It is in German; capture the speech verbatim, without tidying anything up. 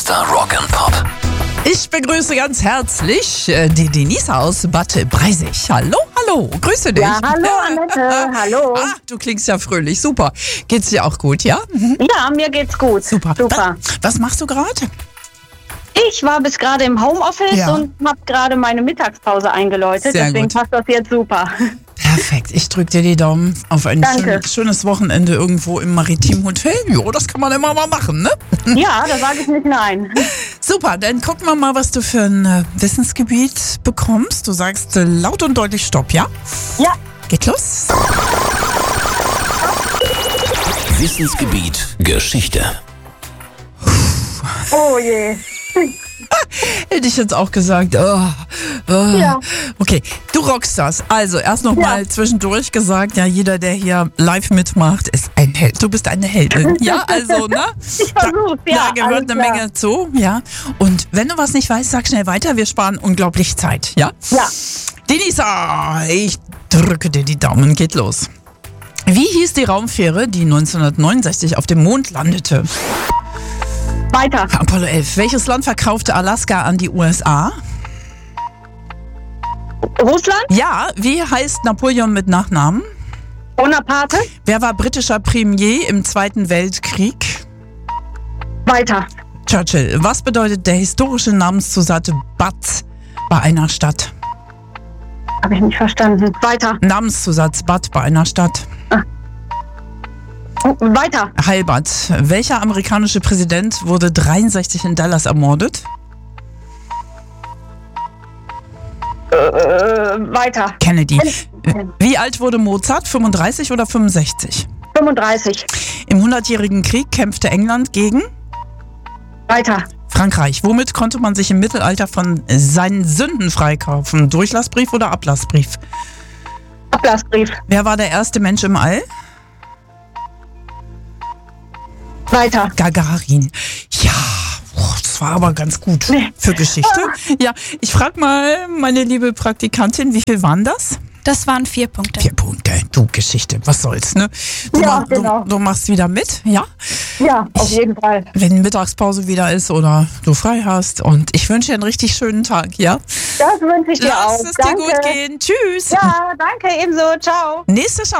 Mister Rock and Pop. Ich begrüße ganz herzlich äh, die Denise aus Bad Breisig. Hallo, hallo, grüße dich. Ja, hallo Annette, hallo. Ah, du klingst ja fröhlich, super. Geht's dir auch gut, ja? Mhm. Ja, mir geht's gut. Super. Super. Was, was machst du gerade? Ich war bis gerade im Homeoffice Ja. und habe gerade meine Mittagspause eingeläutet, Sehr deswegen gut. passt das jetzt super. Perfekt, ich drücke dir die Daumen auf ein Danke. schön, schönes Wochenende irgendwo im Maritimen Hotel. Jo, das kann man immer mal machen, ne? Ja, da sage ich nicht nein. Super, dann gucken wir mal, was du für ein äh, Wissensgebiet bekommst. Du sagst äh, laut und deutlich Stopp, ja? Ja, Geht los. Wissensgebiet Geschichte. oh je. Hätte ich jetzt auch gesagt. Oh, oh. Ja. Okay, du rockst das. Also erst noch Ja. mal zwischendurch gesagt, ja, jeder, der hier live mitmacht, ist ein Held. Du bist eine Heldin. Ja, also, ne? Ich versuch's, ja. Da gehört alles eine klar. Menge zu, ja. Und wenn du was nicht weißt, sag schnell weiter. Wir sparen unglaublich Zeit, ja? Ja, Denisa, ich drücke dir die Daumen. Geht los. Wie hieß die Raumfähre, die neunzehnhundertneunundsechzig auf dem Mond landete? weiter. Apollo elf. Welches Land verkaufte Alaska an die U S A? Russland, Ja, wie heißt Napoleon mit Nachnamen? Bonaparte, Wer war britischer Premier im Zweiten Weltkrieg? weiter. Churchill. Was bedeutet der historische Namenszusatz Bad bei einer Stadt? Habe ich nicht verstanden. Weiter. Namenszusatz Bad bei einer Stadt. Oh, weiter. Heilbad. Welcher amerikanische Präsident wurde dreiundsechzig in Dallas ermordet? Äh, weiter. Kennedy. Wie alt wurde Mozart? fünfunddreißig oder fünfundsechzig? fünfunddreißig. Im Hundertjährigen Krieg kämpfte England gegen Weiter. Frankreich. Womit konnte man sich im Mittelalter von seinen Sünden freikaufen? Durchlassbrief oder Ablassbrief? Ablassbrief. Wer war der erste Mensch im All? Weiter. Gagarin. Ja, boah, das war aber ganz gut Nee. für Geschichte. Ja, ich frage mal meine liebe Praktikantin, wie viel waren das? Das waren vier Punkte. Vier Punkte. Du, Geschichte, was soll's, ne? Du, Ja, ma- genau. du, du machst wieder mit, ja? Ja, auf jeden Fall. Wenn Mittagspause wieder ist oder du frei hast. Und ich wünsche dir einen richtig schönen Tag, ja? Das wünsche ich dir Lass auch. es dir Danke. gut gehen. Tschüss. Ja, danke ebenso. Ciao. Nächste Chance.